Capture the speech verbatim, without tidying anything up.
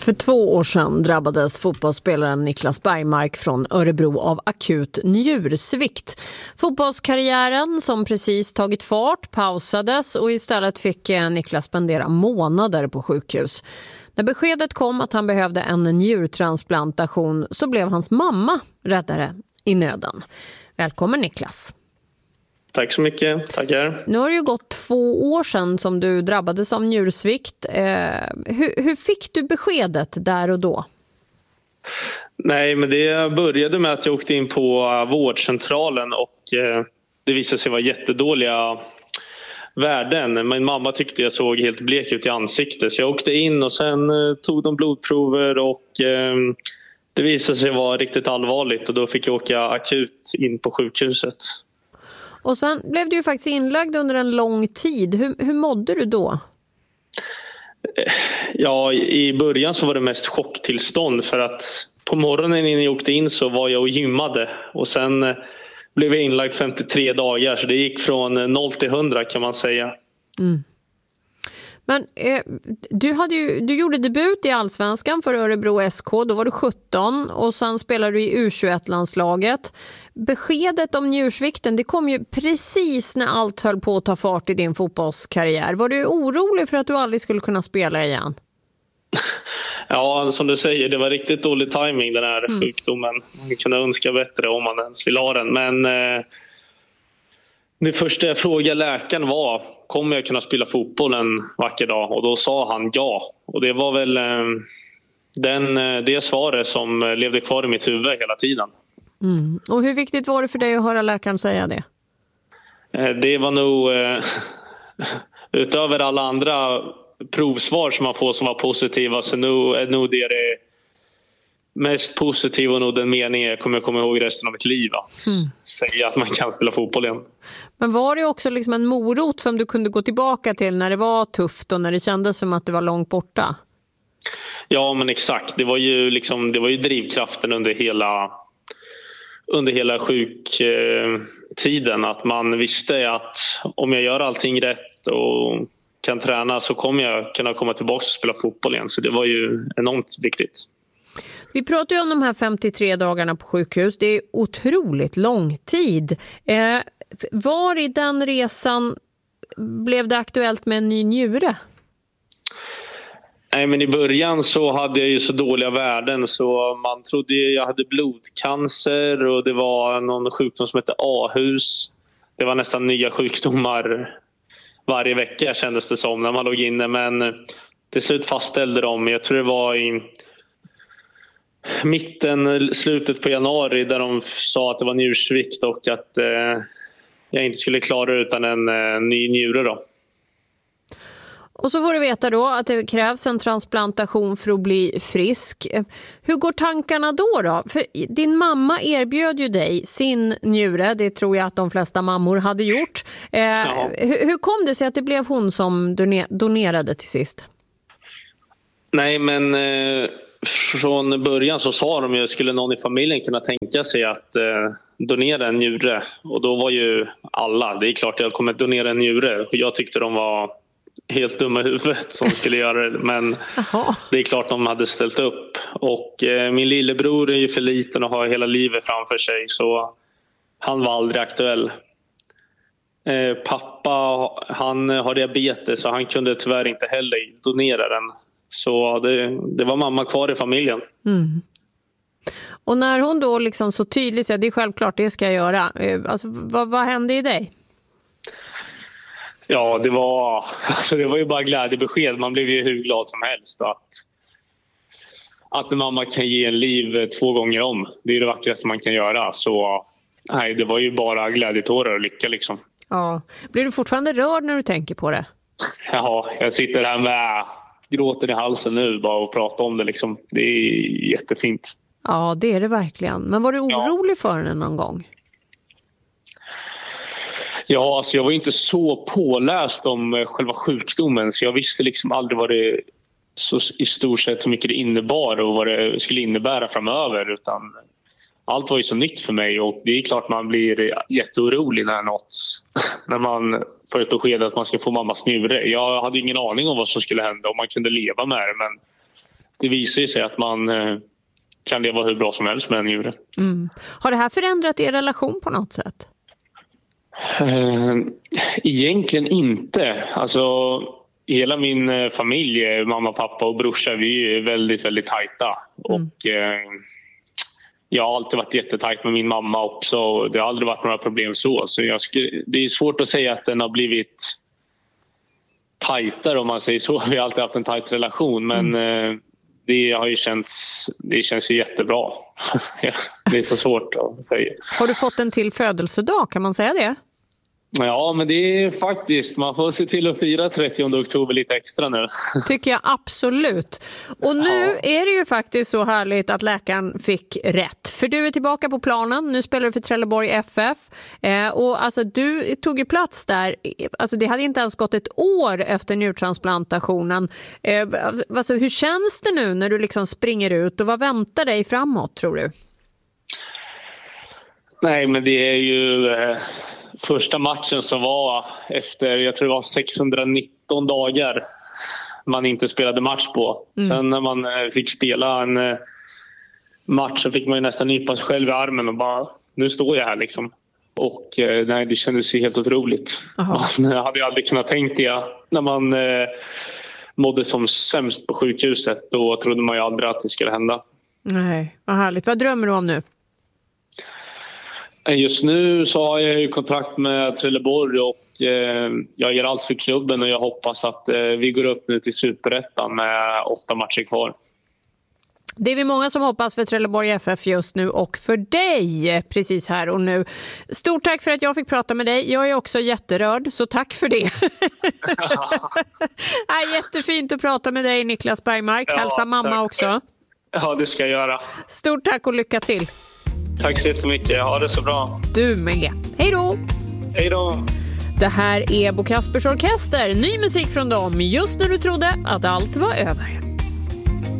För två år sedan drabbades fotbollsspelaren Niklas Bergmark från Örebro av akut njursvikt. Fotbollskarriären som precis tagit fart pausades och istället fick Niklas spendera månader på sjukhus. När beskedet kom att han behövde en njurtransplantation så blev hans mamma räddare i nöden. Välkommen Niklas. Tack så mycket, tackar. Nu har det ju gått två år sedan som du drabbades av njursvikt. Eh, hur, hur fick du beskedet där och då? Nej, men det började med att jag åkte in på vårdcentralen och eh, det visade sig vara jättedåliga värden. Min mamma tyckte jag såg helt blek ut i ansiktet. Så jag åkte in och sen eh, tog de blodprover och eh, det visade sig vara riktigt allvarligt. Och då fick jag åka akut in på sjukhuset. Och sen blev du ju faktiskt inlagd under en lång tid. Hur, hur mådde du då? Ja, i början så var det mest chocktillstånd för att på morgonen innan jag åkte in så var jag och gymmade. Och sen blev jag inlagd femtiotre dagar så det gick från noll till hundra kan man säga. Mm. Men eh, du, hade ju, du gjorde debut i Allsvenskan för Örebro S K, då var du sjutton och sen spelade du i U tjugoett-landslaget. Beskedet om njursvikten det kom ju precis när allt höll på att ta fart i din fotbollskarriär. Var du orolig för att du aldrig skulle kunna spela igen? Ja, som du säger, det var riktigt dålig timing den här mm. sjukdomen. Man kunde önska bättre om man ens vill ha den. Men eh, det första jag frågade läkaren var, kommer jag kunna spela fotboll en vacker dag? Och då sa han ja. Och det var väl eh, den, det svaret som levde kvar i mitt huvud hela tiden. Mm. Och hur viktigt var det för dig att höra läkaren säga det? Eh, det var nog eh, utöver alla andra provsvar som man får som var positiva så nu är nog det det mest positiva och nog den meningen jag kommer komma ihåg resten av mitt liv att mm. säga att man kan spela fotboll igen. Men var det också liksom en morot som du kunde gå tillbaka till när det var tufft och när det kändes som att det var långt borta? Ja, men exakt. Det var ju liksom det var ju drivkraften under hela under hela sjuktiden att man visste att om jag gör allting rätt och kan träna så kommer jag kunna komma tillbaka och spela fotboll igen. Så det var ju enormt viktigt. Vi pratar ju om de här femtiotre dagarna på sjukhus. Det är otroligt lång tid. Eh, var i den resan blev det aktuellt med en ny njure? Nej, men i början så hade jag ju så dåliga värden så man trodde jag hade blodcancer och det var någon sjukdom som hette A-hus. Det var nästan nya sjukdomar varje vecka kändes det som när man låg inne. Men till slut fastställde de, jag tror det var i mitten, slutet på januari där de sa att det var njursvikt och att eh, jag inte skulle klara utan en eh, ny njure då. Och så får du veta då att det krävs en transplantation för att bli frisk. Hur går tankarna då då? För din mamma erbjöd ju dig sin njure, det tror jag att de flesta mammor hade gjort. Eh, ja. hur, hur kom det sig att det blev hon som donerade till sist? Nej men eh, från början så sa de ju skulle någon i familjen kunna tänka sig att eh, donera en njure. Och då var ju alla, det är klart jag kommer att donera en njure. Jag tyckte de var helt dumma i huvudet som skulle göra det. Men Aha. det är klart de hade ställt upp. Och eh, min lillebror är ju för liten och har hela livet framför sig. Så han var aldrig aktuell. Eh, pappa, han har diabetes så han kunde tyvärr inte heller donera den. Så det, det var mamma kvar i familjen. Mm. Och när hon då liksom så tydligt säger det är självklart det ska jag göra. Alltså, vad, vad hände i dig? Ja, det var, alltså det var ju bara glädjebesked. Man blev ju hur glad som helst att, att en mamma kan ge en liv två gånger om. Det är det vackraste man kan göra. Så nej, det var ju bara glädjetårar och lycka liksom. Ja. Blir du fortfarande rörd när du tänker på det? Ja, jag sitter här med gråten i halsen nu bara och pratar om det liksom. Det är jättefint. Ja, det är det verkligen. Men var du orolig ja. för den någon gång? Ja, alltså jag var inte så påläst om själva sjukdomen så jag visste liksom aldrig vad det så i stort sett hur mycket det innebar och vad det skulle innebära framöver utan allt var ju så nytt för mig och det är klart man blir jätteorolig när något när man får ett besked att man ska få mammas njure. Jag hade ingen aning om vad som skulle hända om man kunde leva med det men det visar ju sig att man eh, kan leva hur bra som helst med en djur. Mm. Har det här förändrat er relation på något sätt? Eh, egentligen inte. Alltså hela min familj, mamma, pappa och brorsa, vi är väldigt, väldigt tajta. Mm. Och eh, jag har alltid varit jättetajt med min mamma också. Det har aldrig varit några problem så. Så jag skulle, det är svårt att säga att den har blivit tajtare om man säger så. Vi har alltid haft en tajt relation, men mm. eh, det har ju känts, det känns ju jättebra. Det är så svårt att säga. Har du fått en till födelsedag, kan man säga det? Ja, men det är faktiskt, man får se till att fira trettionde oktober lite extra nu. Tycker jag absolut. Och nu ja. är det ju faktiskt så härligt att läkaren fick rätt. För du är tillbaka på planen, nu spelar du för Trelleborg F F. Eh, och alltså du tog ju plats där, alltså det hade inte ens gått ett år efter njurtransplantationen. Eh, alltså hur känns det nu när du liksom springer ut och vad väntar dig framåt, tror du? Nej, men det är ju... Eh... Första matchen som var efter, jag tror det var sexhundranitton dagar man inte spelade match på. Mm. Sen när man fick spela en match så fick man ju nästan nypa sig själv i armen och bara, nu står jag här liksom. Och nej, det kändes ju helt otroligt. Aha. Man hade ju aldrig kunnat tänkt det när man eh, mådde som sämst på sjukhuset. Då trodde man ju aldrig att det skulle hända. Nej, vad härligt. Vad drömmer du om nu? Just nu så har jag ju kontakt med Trelleborg och eh, jag gör allt för klubben och jag hoppas att eh, vi går upp nu till Superettan med åtta matcher kvar. Det är vi många som hoppas för Trelleborg F F just nu och för dig precis här och nu. Stort tack för att jag fick prata med dig. Jag är också jätterörd, så tack för det. Ja, jättefint att prata med dig, Niklas Bergmark. Ja, hälsa mamma tack. Också. Ja, det ska jag göra. Stort tack och lycka till. Tack så jättemycket. Ha det så bra. Du med. Hej då! Hej då! Det här är Bo Kaspers Orkester. Ny musik från dem just när du trodde att allt var över.